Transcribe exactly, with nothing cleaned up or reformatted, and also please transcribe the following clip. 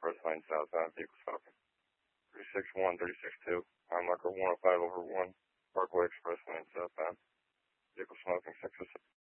Express Lane southbound, vehicle smoking. three six one, three six two, mile marker one oh five over one, Parkway Express Lane southbound, vehicle smoking, six oh six.